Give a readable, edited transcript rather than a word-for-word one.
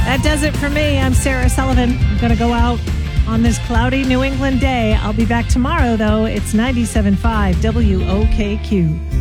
That does it for me. I'm Sarah Sullivan. I'm going to go out on this cloudy New England day. I'll be back tomorrow, though. It's 97.5 WOKQ.